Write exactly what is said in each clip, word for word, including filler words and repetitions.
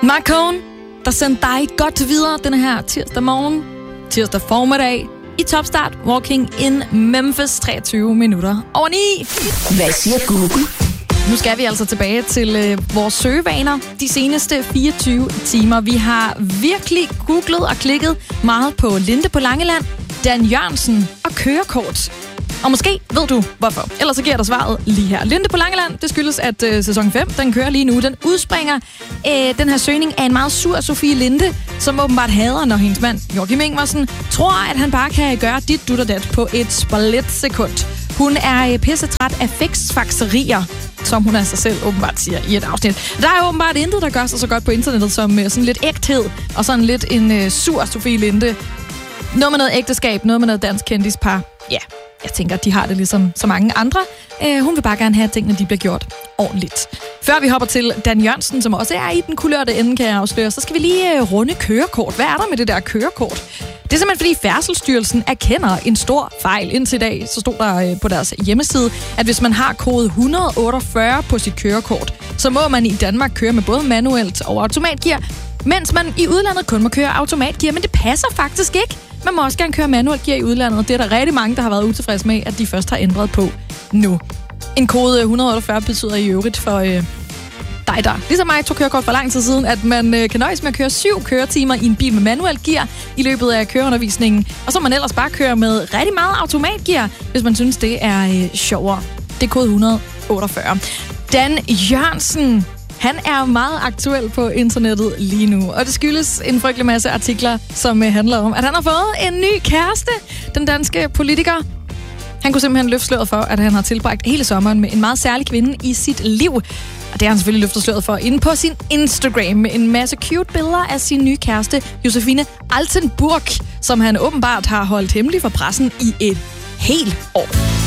Mark Cohn, der sendte dig godt videre den her tirsdag morgen, tirsdag formiddag, i Topstart Walking in Memphis, treogtyve minutter over ni. Hvad siger Google? Nu skal vi altså tilbage til øh, vores søgevaner de seneste fireogtyve timer. Vi har virkelig googlet og klikket meget på Linde på Langeland, Dan Jørgensen og kørekort. Og måske ved du hvorfor. Ellers så giver jeg dig svaret lige her. Linde på Langeland, det skyldes, at øh, sæson fem, den kører lige nu. Den udspringer øh, den her søgning af en meget sur Sofie Linde, som åbenbart hader, når hendes mand, Joachim Ingvarsen, tror, at han bare kan gøre dit, dut og dat på et splitsekund. Hun er øh, pissetræt af fiksfakserier, som hun altså selv åbenbart siger i et afsnit. Der er åbenbart intet, der gør sig så godt på internettet, som øh, sådan lidt ægthed, og sådan lidt en øh, sur Sofie Linde. Noget med noget ægteskab, noget med noget dansk kendispar. Ja, jeg tænker, at de har det ligesom så mange andre. Uh, hun vil bare gerne have, at tingene de bliver gjort ordentligt. Før vi hopper til Dan Jørgensen, som også er i den kulørte ende, kan jeg afsløre, så skal vi lige uh, runde kørekort. Hvad er der med det der kørekort? Det er simpelthen, fordi Færdselsstyrelsen erkender en stor fejl. Indtil i dag, så stod der uh, på deres hjemmeside, at hvis man har kode et hundrede otteogfyrre på sit kørekort, så må man i Danmark køre med både manuelt og automatgear, mens man i udlandet kun må køre automatgear. Men det passer faktisk ikke. Man må også gerne køre manuelt gear i udlandet, og det er der rigtig mange, der har været utilfredse med, at de først har ændret på nu. En kode et hundrede otteogfyrre betyder i øvrigt for øh, dig, der ligesom mig tog kørekort for lang tid siden, at man øh, kan nøjes med at køre syv køretimer i en bil med manuelt gear i løbet af køreundervisningen, og så må man ellers bare køre med rigtig meget automatgear, hvis man synes, det er øh, sjovere. Det er kode et hundrede otteogfyrre. Dan Jørgensen, han er meget aktuel på internettet lige nu, og det skyldes en frygtelig masse artikler, som handler om, at han har fået en ny kæreste, den danske politiker. Han kunne simpelthen løfte sløret for, at han har tilbragt hele sommeren med en meget særlig kvinde i sit liv. Og det har han selvfølgelig løftet sløret for inde på sin Instagram med en masse cute billeder af sin nye kæreste, Josefine Altenburg, som han åbenbart har holdt hemmelig for pressen i et helt år.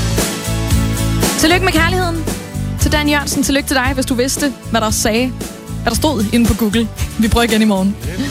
Tillykke med kærligheden til Dan Jørgensen. Tillykke til dig, hvis du vidste, hvad der sagde, hvad der stod inde på Google. Vi prøver igen i morgen.